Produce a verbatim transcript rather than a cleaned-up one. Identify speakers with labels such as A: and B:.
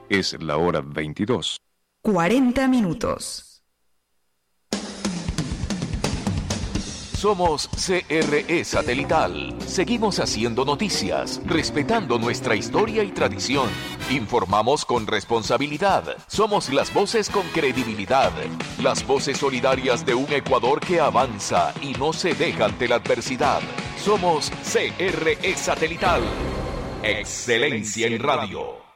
A: Es la hora veintidós.
B: cuarenta minutos.
C: Somos C R E Satelital. Seguimos haciendo noticias, respetando nuestra historia y tradición. Informamos con responsabilidad. Somos las voces con credibilidad. Las voces solidarias de un Ecuador que avanza y no se deja ante la adversidad. Somos C R E Satelital. Excelencia en radio.